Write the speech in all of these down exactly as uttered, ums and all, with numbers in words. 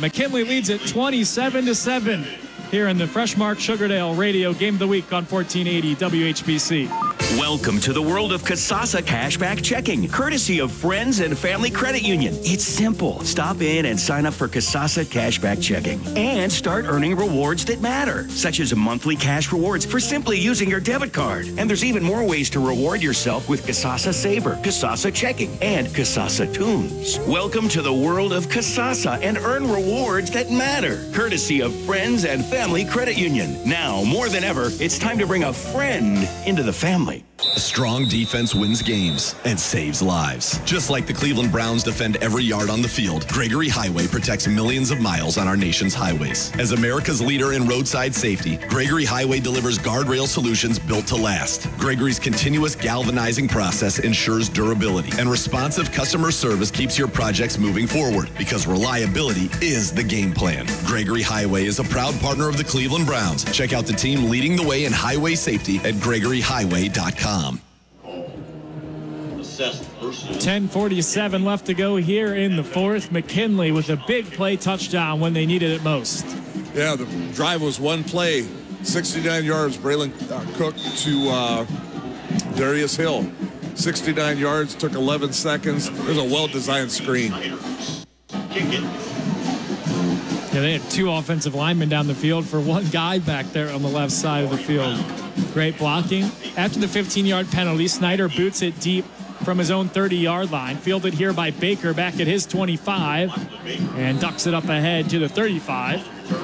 McKinley leads it twenty-seven to seven here in the Freshmark Sugardale Radio Game of the Week on fourteen eighty W H B C. Welcome to the world of Kasasa Cashback Checking, courtesy of Friends and Family Credit Union. It's simple. Stop in and sign up for Kasasa Cashback Checking and start earning rewards that matter, such as monthly cash rewards for simply using your debit card. And there's even more ways to reward yourself with Kasasa Saver, Kasasa Checking, and Kasasa Tunes. Welcome to the world of Kasasa and earn rewards that matter, courtesy of Friends and Family Credit Union. Now, more than ever, it's time to bring a friend into the family. A strong defense wins games and saves lives. Just like the Cleveland Browns defend every yard on the field, Gregory Highway protects millions of miles on our nation's highways. As America's leader in roadside safety, Gregory Highway delivers guardrail solutions built to last. Gregory's continuous galvanizing process ensures durability, and responsive customer service keeps your projects moving forward, because reliability is the game plan. Gregory Highway is a proud partner of the Cleveland Browns. Check out the team leading the way in highway safety at gregory highway dot com. ten forty-seven left to go here in the fourth. McKinley with a big play touchdown when they needed it most. Yeah, the drive was one play, sixty-nine yards. Braylon uh, Cook to uh, Darius Hill. sixty-nine yards, took eleven seconds. It was a well-designed screen. Yeah, they had two offensive linemen down the field for one guy back there on the left side of the field. Great blocking. After the fifteen-yard penalty, Snyder boots it deep from his own thirty-yard line. Fielded here by Baker back at his twenty-five. And ducks it up ahead to the thirty-five.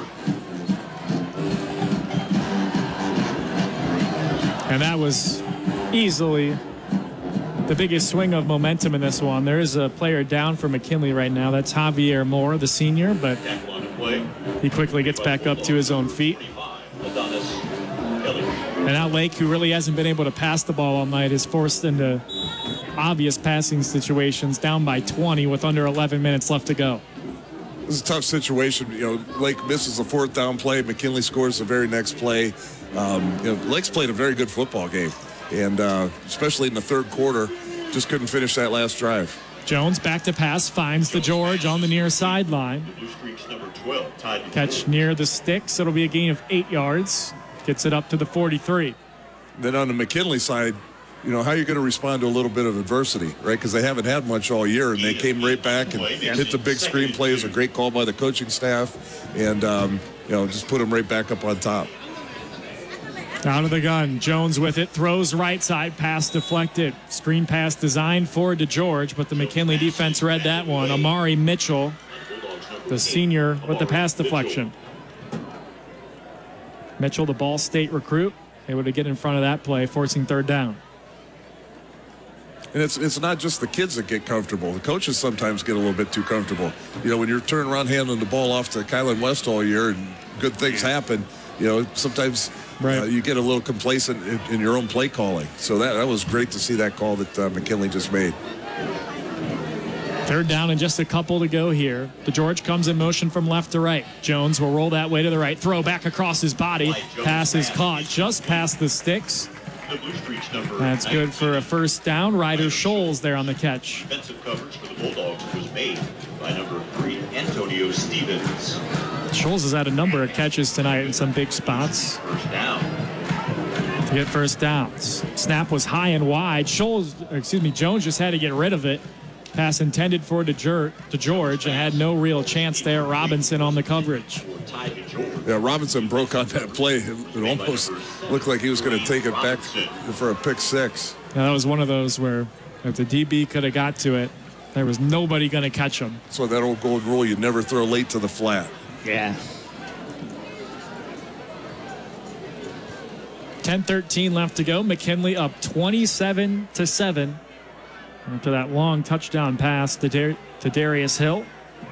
And that was easily the biggest swing of momentum in this one. There is a player down for McKinley right now. That's Javier Moore, the senior, but he quickly gets back up to his own feet. And now Lake, who really hasn't been able to pass the ball all night, is forced into obvious passing situations, down by twenty with under eleven minutes left to go. This is a tough situation. You know, Lake misses a fourth down play. McKinley scores the very next play. Um, you know, Lake's played a very good football game, and uh, especially in the third quarter, just couldn't finish that last drive. Jones back to pass, finds the George on the near sideline. Catch near the sticks. It'll be a gain of eight yards. Gets it up to the forty-three. Then on the McKinley side, you know, how are you going to respond to a little bit of adversity, right? Because they haven't had much all year, and they came right back and hit the big screen play. It was a great call by the coaching staff, and, um, you know, just put them right back up on top. Out of the gun, Jones with it, throws right side, pass deflected. Screen pass designed for DeGeorge, but the McKinley defense read that one. Amari Mitchell, the senior, with the pass deflection. Mitchell, the Ball State recruit, able to get in front of that play, forcing third down. And it's it's not just the kids that get comfortable. The coaches sometimes get a little bit too comfortable. You know, when you're turning around handing the ball off to Kylan West all year and good things happen, you know, sometimes right. uh, you get a little complacent in, in your own play calling. So that, that was great to see that call that uh, McKinley just made. Third down and just a couple to go here. DeGeorge comes in motion from left to right. Jones will roll that way to the right. Throw back across his body. Pass is caught just past the sticks. That's good for a first down. Ryder Scholes there on the catch. Defensive coverage for the Bulldogs was made by number three, Antonio Stevens. Scholes has had a number of catches tonight in some big spots. First down. To get first downs. Snap was high and wide. Scholes, excuse me, Jones just had to get rid of it. Pass intended for DeGeorge and had no real chance there. Robinson on the coverage. Yeah, Robinson broke on that play. It almost looked like he was going to take it back for a pick six. Yeah, that was one of those where if the D B could have got to it, there was nobody going to catch him. So that old gold rule, you never throw late to the flat. Yeah. ten thirteen left to go. McKinley up twenty-seven to seven. After that long touchdown pass to, Dar- to Darius Hill.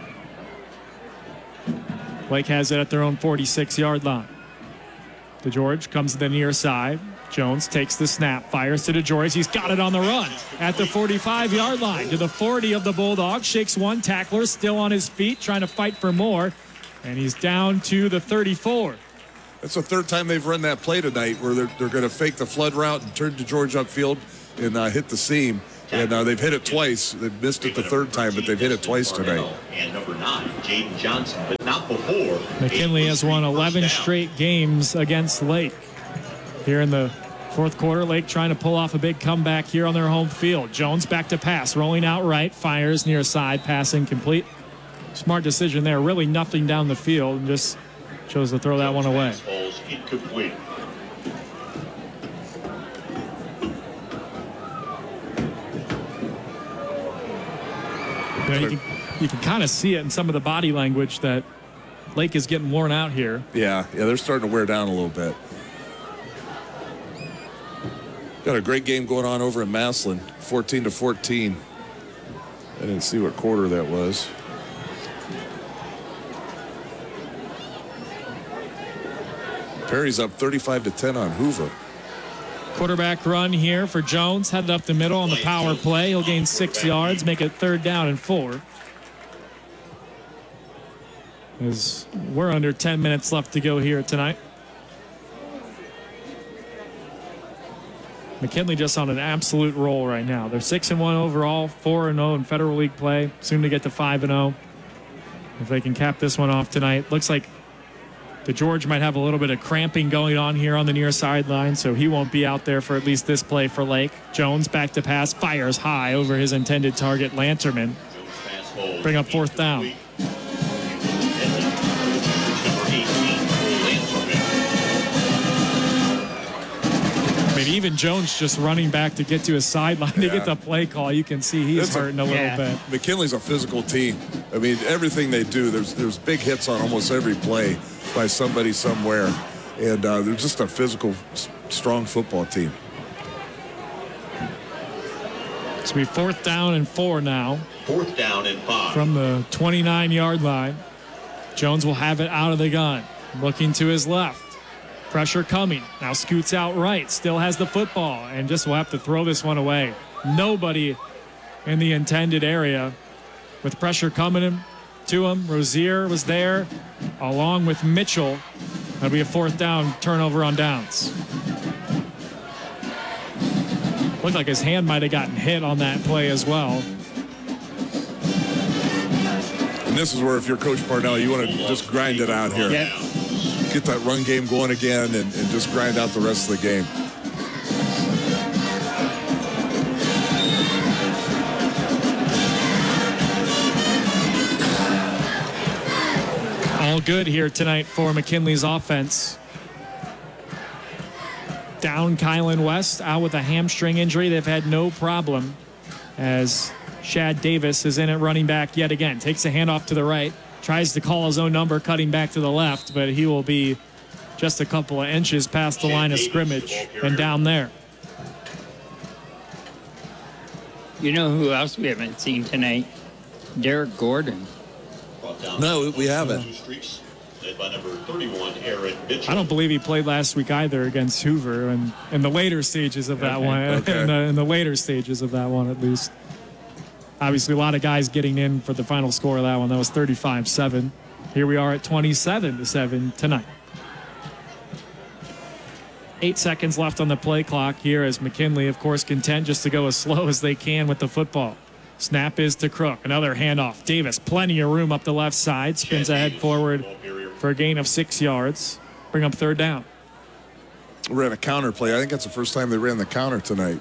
Lake has it at their own forty-six-yard line. DeGeorge comes to the near side. Jones takes the snap, fires to DeGeorge. He's got it on the run at the forty-five-yard line to the forty of the Bulldogs. Shakes one tackler, still on his feet, trying to fight for more. And he's down to the thirty-four. That's the third time they've run that play tonight where they're, they're going to fake the flood route and turn DeGeorge upfield and uh, hit the seam. And uh, they've hit it twice. They've missed it the third time, but they've hit it twice tonight. And number nine, Jaden Johnson. Not before. McKinley has won eleven straight games against Lake. Here in the fourth quarter, Lake trying to pull off a big comeback here on their home field. Jones back to pass, rolling out right, fires near side, pass incomplete. Smart decision there. Really nothing down the field, and just chose to throw that one away. Falls incomplete. You know, you can, you can kind of see it in some of the body language that Lake is getting worn out here. Yeah, yeah, they're starting to wear down a little bit. Got a great game going on over in Massillon, fourteen to fourteen. I didn't see what quarter that was. Perry's up thirty-five to ten on Hoover. Quarterback run here for Jones, headed up the middle on the power play. He'll gain six yards, make it third down and four. As we're under ten minutes left to go here tonight. McKinley just on an absolute roll right now. They're six and one overall, four and oh in Federal League play, soon to get to five and oh. If they can cap this one off tonight. Looks like the George might have a little bit of cramping going on here on the near sideline, so he won't be out there for at least this play for Lake. Jones back to pass, fires high over his intended target, Lanterman. Bring up fourth down. I mean, even Jones just running back to get to his sideline yeah. to get the play call. You can see he's it's hurting a, a little yeah. bit. McKinley's a physical team. I mean, everything they do, there's there's big hits on almost every play by somebody somewhere. And uh, they're just a physical, strong football team. It's going to be fourth down and four now. Fourth down and five. From the twenty-nine-yard line. Jones will have it out of the gun. Looking to his left. Pressure coming. Now scoots out right. Still has the football. And just will have to throw this one away. Nobody in the intended area. With pressure coming him, to him. Rozier was there. Along with Mitchell. That'll be a fourth down turnover on downs. Looked like his hand might have gotten hit on that play as well. And this is where if you're Coach Parnell, you want to just grind it out here. Yep. Get that run game going again and, and just grind out the rest of the game. All good here tonight for McKinley's offense. Down Kylan West, out with a hamstring injury. They've had no problem as Shad Davis is in at running back yet again. Takes a handoff to the right. Tries to call his own number, cutting back to the left, but he will be just a couple of inches past the line of scrimmage and down there. You know who else we haven't seen tonight? Derek Gordon. No, we haven't. I don't believe he played last week either against Hoover, and in the later stages of that one, okay. in, the, in the later stages of that one at least. Obviously, a lot of guys getting in for the final score of that one. That was thirty-five seven. Here we are at twenty-seven to seven tonight. Eight seconds left on the play clock here as McKinley, of course, content just to go as slow as they can with the football. Snap is to Crook. Another handoff. Davis, plenty of room up the left side. Spins ahead forward for a gain of six yards. Bring up third down. Ran a counter play. I think that's the first time they ran the counter tonight.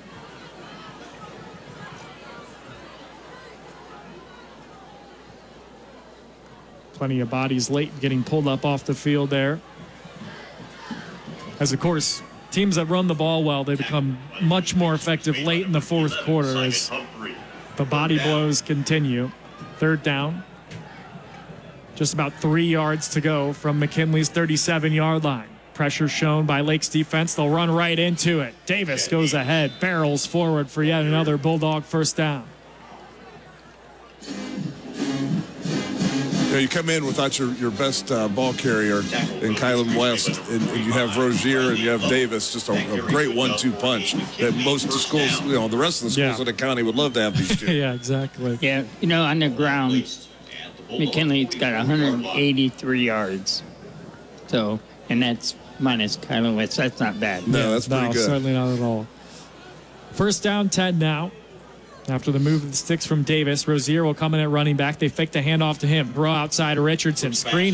Plenty of bodies late getting pulled up off the field there. As, of course, teams that run the ball well, they become much more effective late in the fourth quarter as the body blows continue. Third down. Just about three yards to go from McKinley's thirty-seven-yard line. Pressure shown by Lake's defense. They'll run right into it. Davis goes ahead, barrels forward for yet another Bulldog first down. You know, you come in without your, your best uh, ball carrier in Kylan West, and, and you have Rozier and you have Davis, just a, a great one two punch that most schools, you know, the rest of the schools Yeah. in the county would love to have these two. Yeah, exactly. Yeah, you know, on the ground, McKinley's got one hundred eighty-three yards. So, and that's minus Kylan West. That's not bad. No, that's pretty no, good. Certainly not at all. First down, ten now. After the move of the sticks from Davis, Rozier will come in at running back. They fake the handoff to him. Throw outside Richardson. Screen